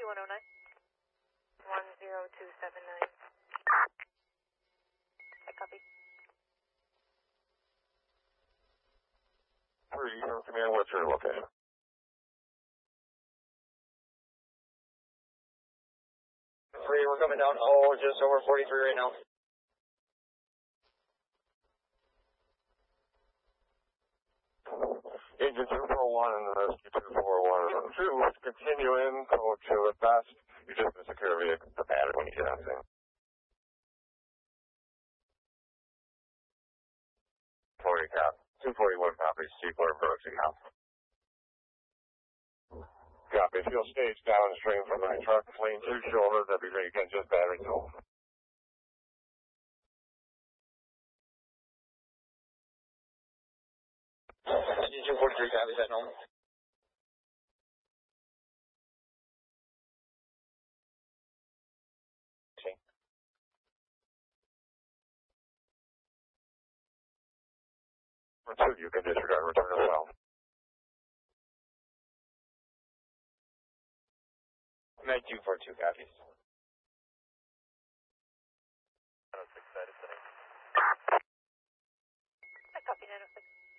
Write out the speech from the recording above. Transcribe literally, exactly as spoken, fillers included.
Q one oh nine. one zero two seven nine. I copy. Three, command, what's your location? Three, we're coming down, oh, just over forty-three right now. Agent two four one and the rescue two four one and two, continue in, code two at best. You just secure vehicle, the battery when you get on scene. forty cop, two forty-one copies, C four Brooks account. Copy, fuel stage downstream from my truck, lane two shoulder, that'd be great, again, just battery two. two forty-three copies at home. Okay. For two, you can disregard, return as well. Med two forty-two copies. I copy nine oh six.